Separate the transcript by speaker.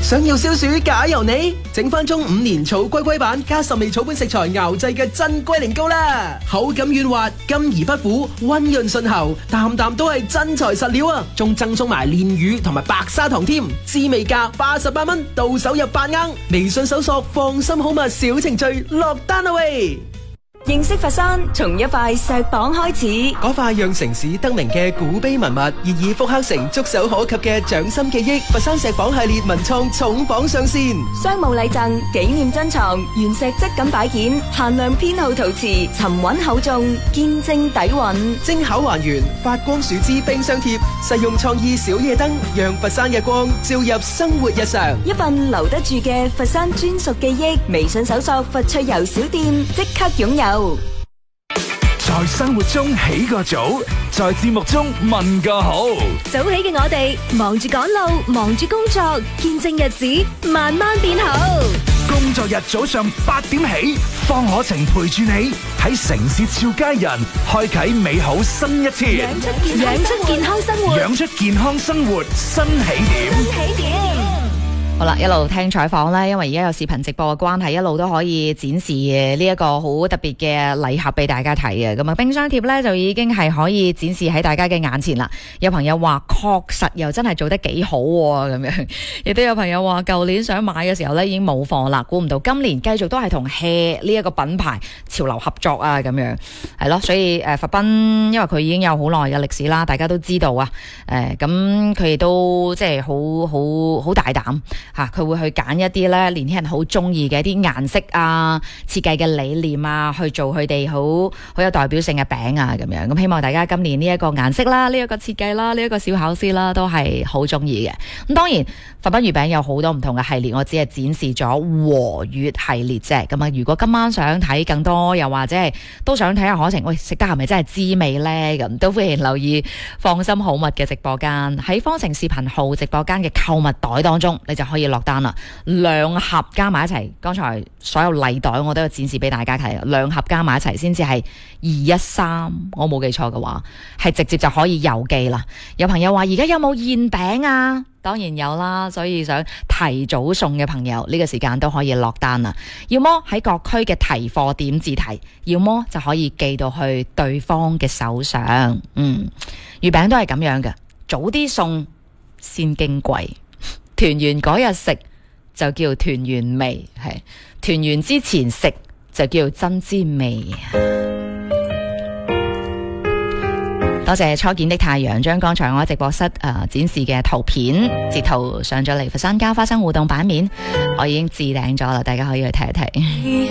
Speaker 1: 想要消暑解油膩，整翻中5年草龜龜版加10味草本食材熬製嘅真龜苓膏啦，口感軟滑，甘而不苦，溫潤順喉，啖啖都係真材實料啊！仲贈送埋煉乳同埋白砂糖添，滋味價88蚊，到手入8盎。微信搜索放心好物小程序落單啦喂！
Speaker 2: 認識佛山，從一塊石榜開始。
Speaker 1: 嗰塊讓城市得名嘅古碑文物，現已復刻成觸手可及嘅掌心記憶。佛山石榜系列文創重磅上線，
Speaker 2: 商務禮贈、紀念珍藏、原石質感擺件、限量編號陶瓷，沉穩厚重，堅晶底蘊，
Speaker 1: 精巧還原，發光樹脂冰箱貼，實用創意小夜燈，讓佛山嘅光照入生活日常。
Speaker 2: 一份留得住嘅佛山專屬記憶。微信搜索佛趣遊小店，即刻擁有。
Speaker 3: 在生活中起個早，在節目中問個好。
Speaker 4: 早起嘅我哋忙住趕路，忙住工作，見證日子慢慢變好。
Speaker 3: 工作日早上8點起，方可晴陪住你喺城市俏佳人，開啟美好新一天。
Speaker 4: 養出健康生活，
Speaker 3: 養出健康生活新起點。
Speaker 5: 好啦，一路聽採訪咧，因為而家有視頻直播嘅關係，一路都可以展示呢一個好特別嘅禮盒俾大家睇嘅。咁啊，冰箱貼咧就已經係可以展示喺大家嘅眼前啦。有朋友話確實又真係做得幾好喎，咁樣亦都有朋友話舊年想買嘅時候咧已經冇貨啦，估唔到今年繼續都係同 HEA 呢一個品牌潮流合作啊，咁樣係咯。所以佛斌因為佢已經有好耐嘅歷史啦，大家都知道啊。咁佢亦都即係好大膽。佢會去揀一啲咧年輕人好中意嘅一啲顏色啊、設計嘅理念啊，去做佢哋好有代表性嘅餅啊咁樣。咁希望大家今年呢一個顏色啦、呢一個設計啦、呢一個小巧思啦，都係好中意嘅。咁當然佛斌月餅有好多唔同嘅系列，我只係展示咗和月系列啫。咁啊，如果今晚想睇更多，又或者係都想睇下可晴，喂食得係咪真係滋味呢？咁都歡迎留意放心好物嘅直播間，喺方程視頻號直播間嘅購物袋當中，你就可以落單啦，2盒加埋一齊，剛才所有禮袋我都有展示俾大家睇，2盒加埋一齊先至係213，我冇記錯嘅話，係直接就可以郵寄啦。有朋友話而家有冇現餅啊？當然有啦，所以想提早送嘅朋友呢個時間都可以落單啦。要麼喺各區嘅提貨點自提，要麼就可以寄到去對方嘅手上。月餅都係咁樣嘅，早啲送先矜貴。團圓嗰日食就叫團圓味，係團圓之前食就叫真滋味。多謝初見的太陽將剛才我喺直播室展示嘅圖片截圖上咗嚟佛山家花生互動版面，我已經置頂咗啦，大家可以去睇一睇。